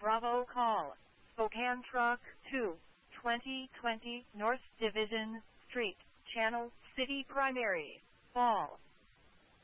Bravo call. Spokane Truck 2, 2020 North Division Street, Channel City Primary, Fall.